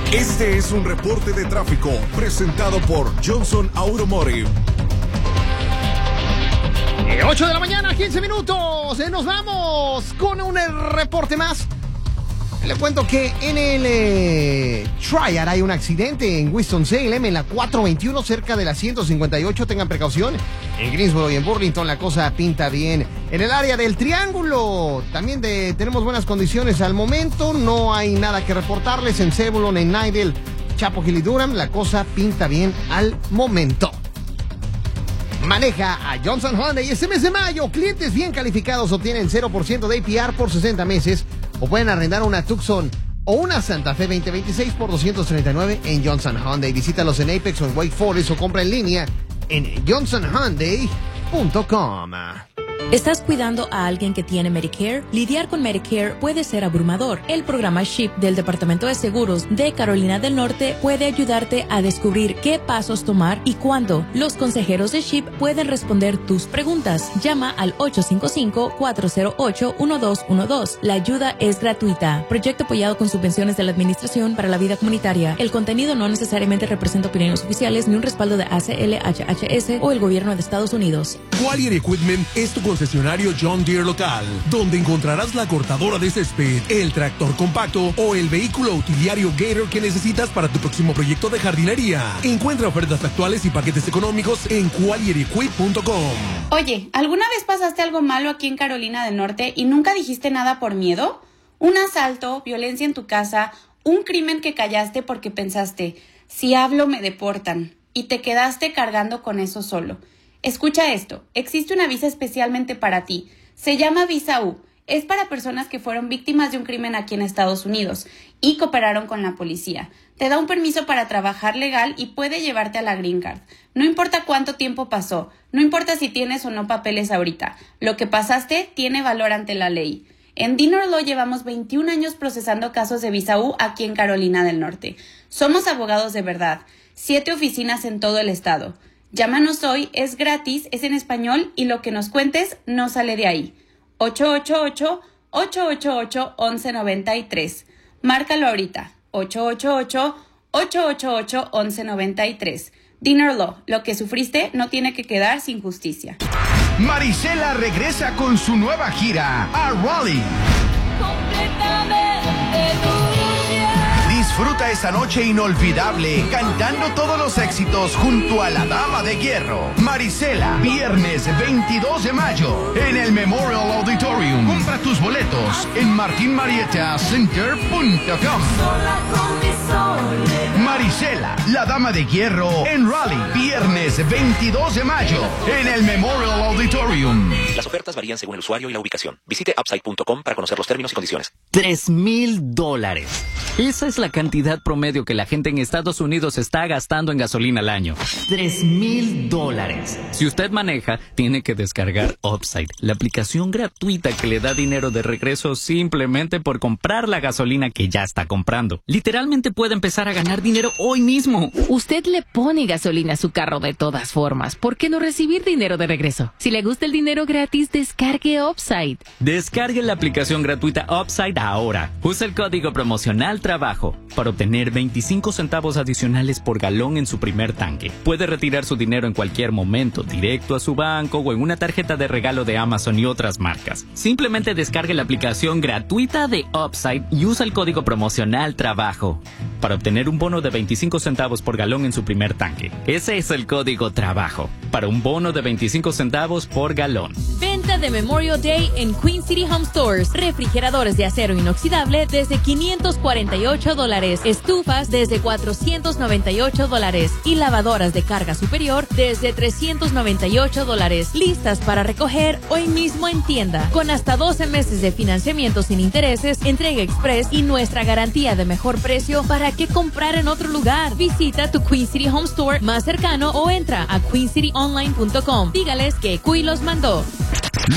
Este es un reporte de tráfico presentado por Johnson Automotive. 8 de la mañana, 15 minutos. Nos vamos con un reporte más. Le cuento que en el Triad hay un accidente en Winston-Salem, en la 421, cerca de la 158. Tengan precaución. En Greensboro y en Burlington la cosa pinta bien. En el área del Triángulo también tenemos buenas condiciones al momento. No hay nada que reportarles. En Zebulon, en Nidell, Chapel Hill y Durham la cosa pinta bien al momento. Maneja a Johnson Hyundai. Este mes de mayo, clientes bien calificados obtienen 0% de APR por 60 meses o pueden arrendar una Tucson o una Santa Fe 2026 por $239 en Johnson Hyundai. Visítalos en Apex o en Wake Forest o compra en línea en johnsonhyundai.com. ¿Estás cuidando a alguien que tiene Medicare? Lidiar con Medicare puede ser abrumador. El programa SHIP del Departamento de Seguros de Carolina del Norte puede ayudarte a descubrir qué pasos tomar y cuándo. Los consejeros de SHIP pueden responder tus preguntas. Llama al 855-408-1212. La ayuda es gratuita. Proyecto apoyado con subvenciones de la Administración para la Vida Comunitaria. El contenido no necesariamente representa opiniones oficiales ni un respaldo de ACL, HHS o el gobierno de Estados Unidos. Qualier Equipment es tu concesionario John Deere local, donde encontrarás la cortadora de césped, el tractor compacto o el vehículo utilitario Gator que necesitas para tu próximo proyecto de jardinería. Encuentra ofertas actuales y paquetes económicos en qualierequip.com. Oye, ¿alguna vez pasaste algo malo aquí en Carolina del Norte y nunca dijiste nada por miedo? ¿Un asalto, violencia en tu casa, un crimen que callaste porque pensaste, si hablo me deportan, y te quedaste cargando con eso solo? Escucha esto, existe una visa especialmente para ti. Se llama Visa U. Es para personas que fueron víctimas de un crimen aquí en Estados Unidos y cooperaron con la policía. Te da un permiso para trabajar legal y puede llevarte a la Green Card. No importa cuánto tiempo pasó, no importa si tienes o no papeles ahorita. Lo que pasaste tiene valor ante la ley. En Dinner Law llevamos 21 años procesando casos de Visa U aquí en Carolina del Norte. Somos abogados de verdad. 7 oficinas en todo el estado. Llámanos hoy, es gratis, es en español y lo que nos cuentes no sale de ahí. 888-888-1193. Márcalo ahorita. 888-888-1193. Dinner Law, lo que sufriste no tiene que quedar sin justicia. Marisela regresa con su nueva gira a Raleigh. Disfruta esa noche inolvidable cantando todos los éxitos junto a la Dama de Hierro. Marisela, viernes 22 de mayo en el Memorial Auditorium. Compra tus boletos en martinmarietacenter.com. Marisela, la Dama de Hierro en Raleigh, viernes 22 de mayo en el Memorial Auditorium. Las ofertas varían según el usuario y la ubicación. Visite upside.com para conocer los términos y condiciones. $3,000. Esa es la cantidad promedio que la gente en Estados Unidos está gastando en gasolina al año. $3,000. Si usted maneja, tiene que descargar Upside, la aplicación gratuita que le da dinero de regreso simplemente por comprar la gasolina que ya está comprando. Literalmente puede empezar a ganar dinero hoy mismo. Usted le pone gasolina a su carro de todas formas. ¿Por qué no recibir dinero de regreso? Si le gusta el dinero gratis, descargue Upside. Descargue la aplicación gratuita Upside ahora. Usa el código promocional TRABAJO para obtener 25 centavos adicionales por galón en su primer tanque. Puede retirar su dinero en cualquier momento, directo a su banco o en una tarjeta de regalo de Amazon y otras marcas. Simplemente descargue la aplicación gratuita de Upside y usa el código promocional TRABAJO para obtener un bono de 25 centavos por galón en su primer tanque. Ese es el código TRABAJO para un bono de 25 centavos por galón. Venta de Memorial Day en Queen City Home Stores. Refrigeradores de acero inoxidable desde $548. Estufas desde $498. Y lavadoras de carga superior desde $398. Listas para recoger hoy mismo en tienda. Con hasta 12 meses de financiamiento sin intereses, entrega express y nuestra garantía de mejor precio. ¿Para qué comprar en otro lugar? Visita tu Queen City Home Store más cercano o entra a queencityonline.com. Dígales que Cuy los mandó.